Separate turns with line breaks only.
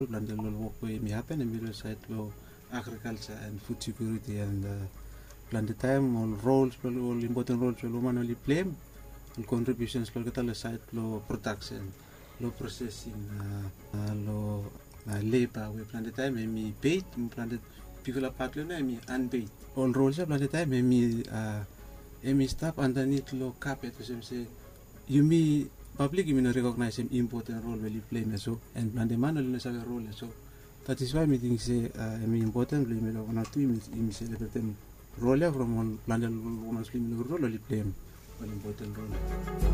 Blandel work we happen in middle side law, agriculture and food security and Blande time all roles all important roles will manually play and contributions will get all side law production, law processing, law labor we Blande time me paid Blande people apart me unpaid. All roles Blande time me staff underneath law carpet say you me public you mean recognize him important role will play so and Blande manual no have a role so that is why me think say important play me one or two me say role from one Blande woman's role play an important role.